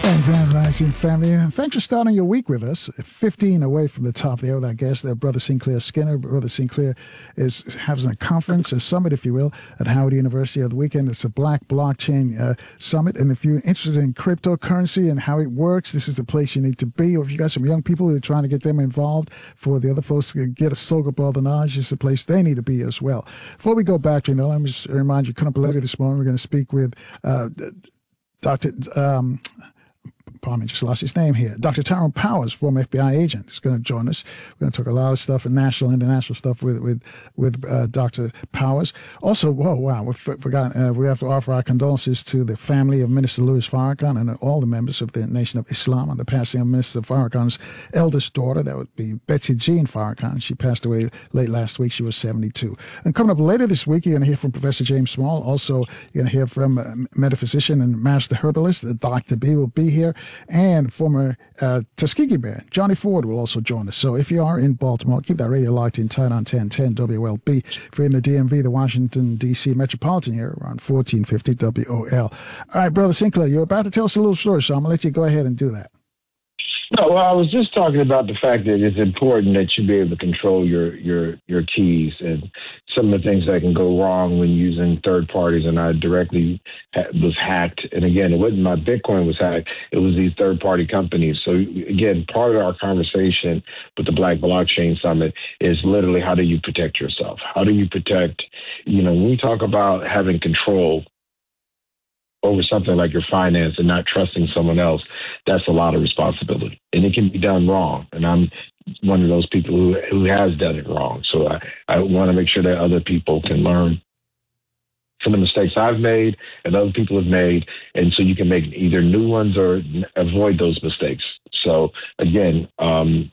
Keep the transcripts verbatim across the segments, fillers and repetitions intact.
Grand Rising family. Thanks for starting your week with us. fifteen away from the top there with our guest, there, Brother Sinclair Skinner. Brother Sinclair is having a conference, a summit, if you will, at Howard University of the weekend. It's a Black Blockchain uh, Summit. And if you're interested in cryptocurrency and how it works, this is the place you need to be. Or if you got some young people who are trying to get them involved for the other folks to get a soak up all the knowledge, it's the place they need to be as well. Before we go back to you, let me just remind you, coming up later this morning, we're going to speak with uh, Doctor Um, Pardon me, just lost his name here. Doctor Tyrone Powers, former F B I agent, is going to join us. We're going to talk a lot of stuff, and national, international stuff with with with uh, Doctor Powers. Also, whoa, wow, we forgot. Uh, we have to offer our condolences to the family of Minister Louis Farrakhan and all the members of the Nation of Islam on the passing of Minister Farrakhan's eldest daughter. That would be Betsy Jean Farrakhan. She passed away late last week. She was seventy-two. And coming up later this week, you're going to hear from Professor James Small. Also, you're going to hear from a metaphysician and master herbalist, Doctor B, will be here. And former uh, Tuskegee Bear, Johnny Ford, will also join us. So if you are in Baltimore, keep that radio locked in tight on ten ten W O L B. If you're in the D M V, the Washington, D C metropolitan area, around fourteen fifty W O L. All right, Brother Sinclair, you're about to tell us a little story, so I'm going to let you go ahead and do that. No, well, I was just talking about the fact that it's important that you be able to control your your your keys and some of the things that can go wrong when using third parties. And I directly ha- was hacked. And again, it wasn't my Bitcoin was hacked. It was these third party companies. So again, part of our conversation with the Black Blockchain Summit is literally how do you protect yourself? How do you protect, you know, when we talk about having control over something like your finance and not trusting someone else, that's a lot of responsibility. And it can be done wrong. And I'm one of those people who, who has done it wrong. So I, I want to make sure that other people can learn from the mistakes I've made and other people have made. And so you can make either new ones or avoid those mistakes. So again, um,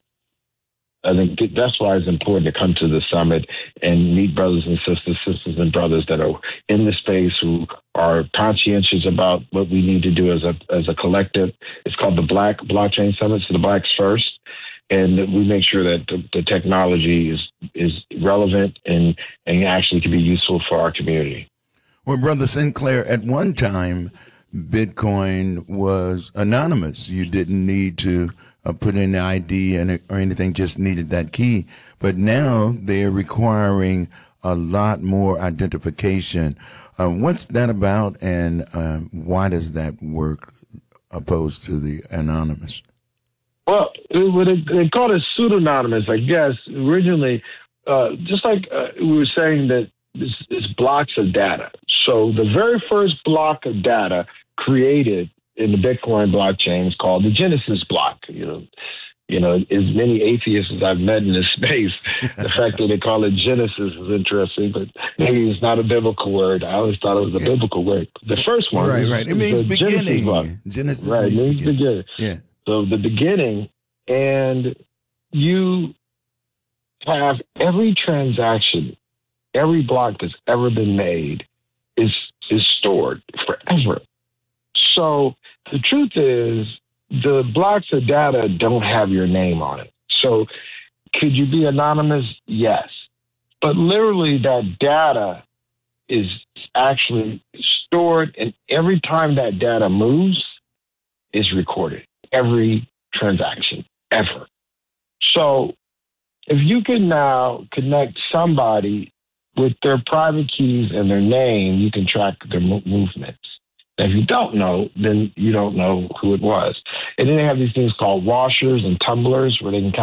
I think that's why it's important to come to the summit and meet brothers and sisters, sisters and brothers that are in the space who are conscientious about what we need to do as a as a collective. It's called the Black Blockchain Summit, so the Blacks first. And we make sure that the, the technology is is relevant and, and actually can be useful for our community. Well, Brother Sinclair, at one time, Bitcoin was anonymous. You didn't need to uh, put in the I D and, or anything, just needed that key. But now they're requiring a lot more identification. Uh, what's that about, and uh, why does that work opposed to the anonymous? Well, it, they call it pseudonymous, I guess. Originally, uh, just like uh, we were saying that it's, it's blocks of data. So the very first block of data created in the Bitcoin blockchain is called the Genesis block. You know, you know, as many atheists as I've met in this space, the fact that they call it Genesis is interesting, but maybe it's not a biblical word. I always thought it was a yeah. biblical word. The first one, right, is, right. It means beginning. Genesis block. Genesis right, means, means beginning. beginning. Yeah. So the beginning, and you have every transaction, every block that's ever been made is is stored forever. So the truth is the blocks of data don't have your name on it. So could you be anonymous? Yes. But literally that data is actually stored, and every time that data moves is recorded. Every transaction ever. So if you can now connect somebody with their private keys and their name, you can track their mo- movements. And if you don't know, then you don't know who it was. And then they have these things called washers and tumblers where they can